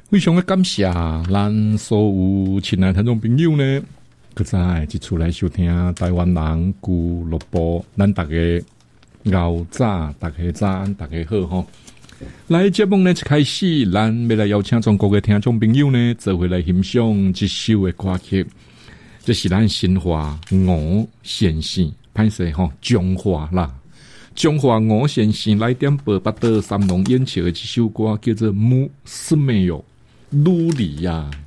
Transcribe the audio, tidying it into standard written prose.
非常的感谢咱所有亲爱的听众朋友呢，搁再一次来收听台湾人俱乐部，咱大家熬早，大家早安，大家好吼。来节目呢一开始，咱要来邀请中国的听众朋友呢，做回来欣赏一首的歌曲，这是咱新华吴先生，歹势吼，中华啦。中华吴先生来点播巴德三龙演唱的这首歌叫做《木斯梅哟》，努力呀。